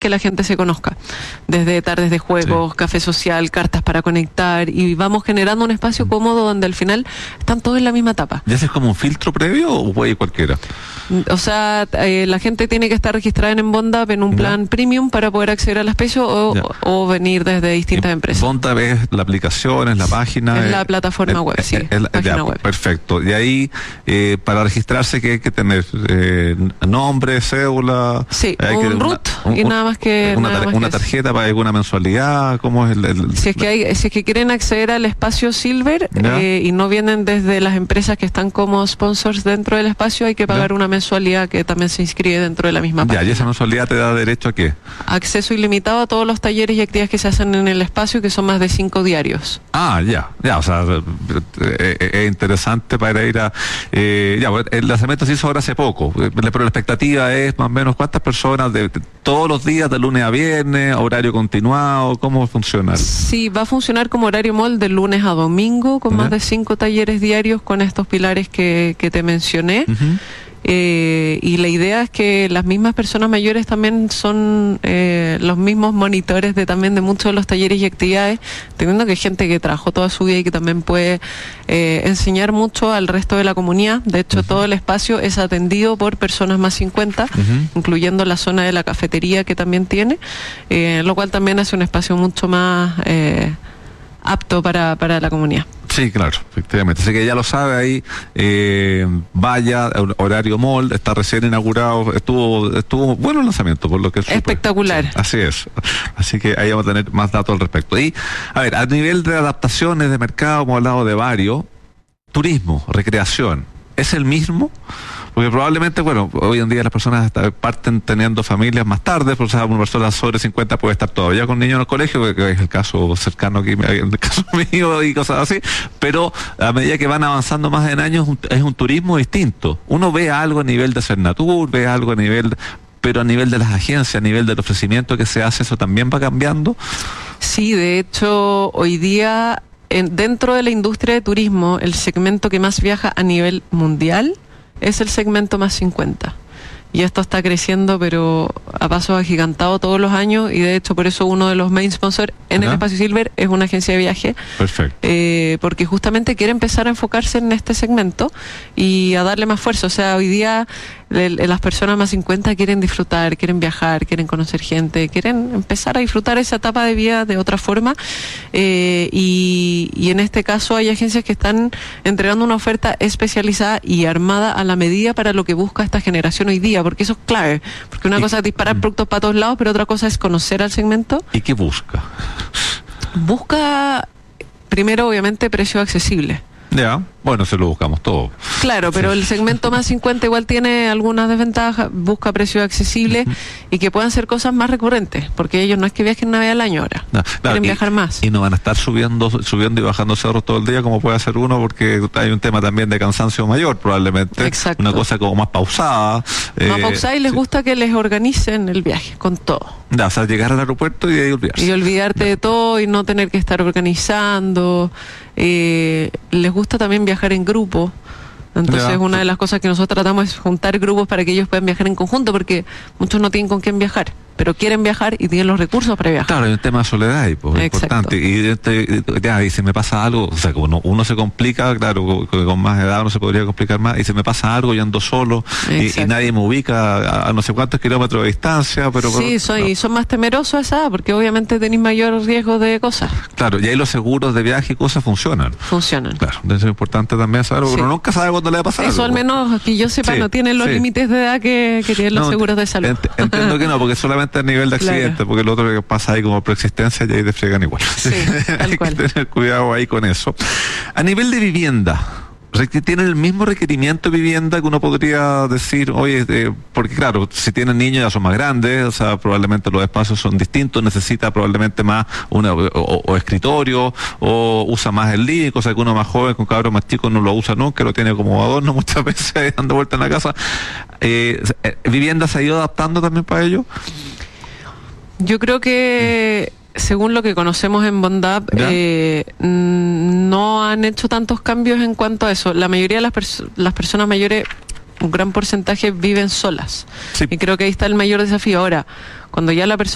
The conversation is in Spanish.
que la gente se conozca. Desde tardes de juegos, café social, cartas para conectar, y vamos generando un espacio cómodo donde al final están todos en la misma etapa. ¿Y haces como un filtro previo o puede ir cualquiera? O sea, la gente tiene que estar registrada en Bondap en un plan premium para poder acceder al espacio o venir desde distintas empresas. Bondap es la aplicación, es la página. Es la plataforma web, sí. Página web. Perfecto. Y ahí, para registrarse, ¿qué hay que tener? Nombre, cédula. Sí, un RUT y nada más que una tarjeta para alguna mensualidad. ¿Cómo es si es que quieren acceder al espacio Silver y no vienen desde las empresas que están como sponsors dentro del espacio, hay que pagar una mensualidad que también se inscribe dentro de la misma página. ¿Y esa mensualidad te da derecho a qué? Acceso ilimitado a todos los talleres y actividades que se hacen en el espacio, que son más de 5 diarios. O sea, es interesante para ir a... el lanzamiento se hizo ahora hace poco, pero la expectativa es más o menos cuántas personas de todos los días, de lunes a viernes, horario continuado, ¿cómo funciona? Sí, va a funcionar como horario mall de lunes a domingo, con más de 5 talleres diarios con estos pilares que te mencioné. Y la idea es que las mismas personas mayores también son los mismos monitores también de muchos de los talleres y actividades, teniendo que hay gente que trabajó toda su vida y que también puede enseñar mucho al resto de la comunidad. De hecho, todo el espacio es atendido por personas más 50, incluyendo la zona de la cafetería que también tiene, lo cual también hace un espacio mucho más apto para la comunidad. Sí, claro, efectivamente. Así que ya lo sabe ahí, vaya, horario mall, está recién inaugurado, estuvo bueno el lanzamiento, por lo que es espectacular. Sí, así es. Así que ahí vamos a tener más datos al respecto. Y, a ver, a nivel de adaptaciones de mercado, hemos hablado de varios. Turismo, recreación, ¿es el mismo? Porque probablemente, hoy en día las personas parten teniendo familias más tarde, o sea, una persona sobre 50 puede estar todavía con niños en el colegio, que es el caso cercano aquí, en el caso mío y cosas así, pero a medida que van avanzando más en años, es un turismo distinto. Uno ve algo a nivel de Cernatur, ve algo a nivel... pero a nivel de las agencias, a nivel del ofrecimiento que se hace, ¿eso también va cambiando? Sí, de hecho, hoy día, dentro de la industria de turismo, el segmento que más viaja a nivel mundial es el segmento más 50. Y esto está creciendo, pero a pasos agigantados todos los años, y de hecho por eso uno de los main sponsors en el Espacio Silver es una agencia de viaje. Perfecto. Porque justamente quiere empezar a enfocarse en este segmento y a darle más fuerza. O sea, hoy día las personas más 50 quieren disfrutar, quieren viajar, quieren conocer gente, quieren empezar a disfrutar esa etapa de vida de otra forma, y en este caso hay agencias que están entregando una oferta especializada y armada a la medida para lo que busca esta generación hoy día, porque eso es clave, porque una cosa es disparar productos para todos lados, pero otra cosa es conocer al segmento. ¿Y qué busca? Busca, primero, obviamente, precio accesible. Bueno, se lo buscamos todo. Claro, pero el segmento más 50 igual tiene algunas desventajas, busca precios accesibles y que puedan ser cosas más recurrentes, porque ellos no es que viajen una vez al año ahora, quieren viajar más. Y no van a estar subiendo y bajando cerros todo el día como puede hacer uno, porque hay un tema también de cansancio mayor probablemente. Exacto. Una cosa como más pausada. Más pausada, y les gusta que les organicen el viaje con todo. O sea, llegar al aeropuerto y de ahí olvidarse. Y olvidarte de todo y no tener que estar organizando. Les gusta también viajar en grupo. Entonces una de las cosas que nosotros tratamos es juntar grupos para que ellos puedan viajar en conjunto, porque muchos no tienen con quién viajar, pero quieren viajar y tienen los recursos para viajar. Claro, hay un tema de soledad ahí, pues, importante. Y si me pasa algo, o sea, como uno se complica, claro, con más edad uno se podría complicar más, y si me pasa algo, yo ando solo y nadie me ubica a no sé cuántos kilómetros de distancia, pero... Sí, son más temerosos a esa edad, porque obviamente tenéis mayor riesgo de cosas. Claro, y ahí los seguros de viaje y cosas funcionan. Claro, eso es importante también saber, porque uno nunca sabe cuándo le va a pasar eso algo. Al menos que yo sepa, no tienen los límites de edad que tienen los seguros de salud. Entiendo que no, porque solamente a nivel de accidente, porque lo otro que pasa ahí como preexistencia y ahí te fregan igual. Sí, tal cual. Hay que tener cuidado ahí con eso. A nivel de vivienda, ¿tienen el mismo requerimiento de vivienda que uno podría decir, oye, porque claro, si tienen niños ya son más grandes, o sea, probablemente los espacios son distintos, necesita probablemente más o escritorio, o usa más el living, cosa que uno más joven con cabros más chicos no lo usa nunca, lo tiene como adorno muchas veces dando vuelta en la casa. ¿Vivienda se ha ido adaptando también para ello? Yo creo que según lo que conocemos en Bondap, no han hecho tantos cambios en cuanto a eso. La mayoría de las personas mayores, un gran porcentaje, viven solas. Sí. Y creo que ahí está el mayor desafío. Ahora, cuando ya la persona